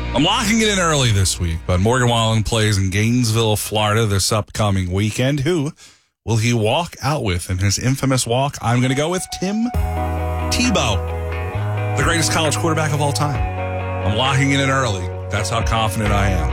I'm locking it in early this week, but Morgan Wallen plays in Gainesville, Florida this upcoming weekend. Who will he walk out with in his infamous walk? I'm going to go with Tim Tebow, the greatest college quarterback of all time. I'm locking it in early. That's how confident I am.